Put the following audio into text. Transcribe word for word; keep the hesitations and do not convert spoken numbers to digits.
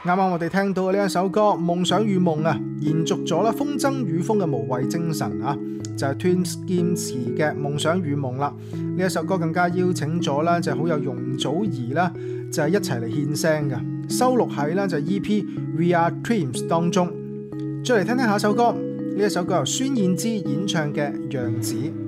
啱啱我哋聽到嘅呢一首歌《夢想與夢》啊，延續咗啦風箏與風嘅無畏精神啊，就係 Twins 劍詞嘅《夢想與夢》啦。呢一首歌更加邀請咗啦，就係好友容祖兒啦，就係一齊嚟獻聲嘅，收錄喺啦就係 E P We Are Twins 當中。再嚟聽聽下首歌，呢一首歌由孫燕姿演唱嘅《樣子》。